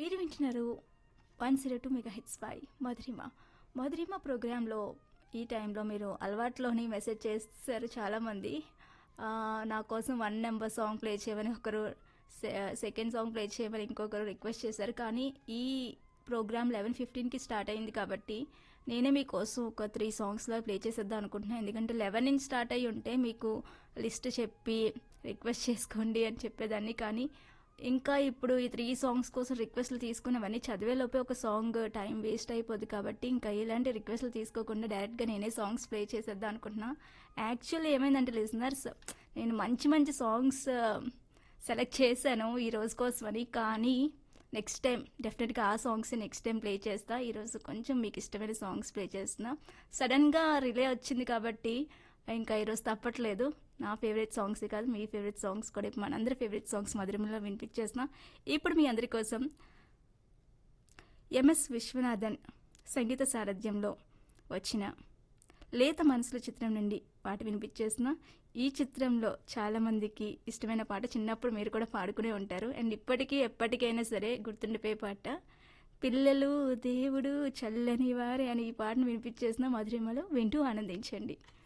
మీరు వింటున్నారు 102 mega hits by మధురిమ. మధురిమ ప్రోగ్రాంలో ఈ టైంలో మీరు అలవాట్లోని మెసేజ్ చేస్తారు చాలామంది. నా కోసం 1 నెంబర్ సాంగ్ ప్లే చేయమని ఒకరు, సెకండ్ సాంగ్ ప్లే చేయమని ఇంకొకరు రిక్వెస్ట్ చేశారు. కానీ ఈ ప్రోగ్రామ్ 11:15కి స్టార్ట్ అయింది కాబట్టి నేనే మీకోసం ఒక 3 సాంగ్స్లో ప్లే చేసేద్దాం అనుకుంటున్నాను. ఎందుకంటే 11 నుంచి స్టార్ట్ అయ్యి ఉంటే మీకు లిస్ట్ చెప్పి రిక్వెస్ట్ చేసుకోండి అని చెప్పేదాన్ని. కానీ ఇంకా ఇప్పుడు ఈ 3 సాంగ్స్ కోసం రిక్వెస్ట్లు తీసుకున్నవన్నీ చదివేలోపే ఒక సాంగ్ టైం వేస్ట్ అయిపోద్ది కాబట్టి ఇంకా ఇలాంటి రిక్వెస్ట్లు తీసుకోకుండా డైరెక్ట్గా నేనే సాంగ్స్ ప్లే చేసేద్దాం అనుకుంటున్నా. యాక్చువల్లీ ఏమైందంటే లిజనర్స్, నేను మంచి మంచి సాంగ్స్ సెలెక్ట్ చేశాను ఈ రోజు కోసమని. కానీ నెక్స్ట్ టైం డెఫినెట్గా ఆ సాంగ్స్ నెక్స్ట్ టైం ప్లే చేస్తా. ఈరోజు కొంచెం మీకు ఇష్టమైన సాంగ్స్ ప్లే చేస్తున్నా. సడన్గా రిలే వచ్చింది కాబట్టి ఇంకా ఈరోజు తప్పట్లేదు. నా ఫేవరెట్ సాంగ్స్ కాదు, మీ ఫేవరెట్ సాంగ్స్ కూడా ఇప్పుడు మనందరి ఫేవరెట్ సాంగ్స్ మధురిమలో వినిపించేసిన. ఇప్పుడు మీ అందరి కోసం ఎంఎస్ విశ్వనాథన్ సంగీత సారథ్యంలో వచ్చిన లేత మనసుల చిత్రం నుండి పాట వినిపించేసిన. ఈ చిత్రంలో చాలామందికి ఇష్టమైన పాట, చిన్నప్పుడు మీరు కూడా పాడుకునే ఉంటారు. అండ్ ఇప్పటికీ ఎప్పటికైనా సరే గుర్తుండిపోయే పాట పిల్లలు దేవుడు చల్లని వారే అని ఈ పాటను వినిపించేసిన మధురిమలో వింటూ ఆనందించండి.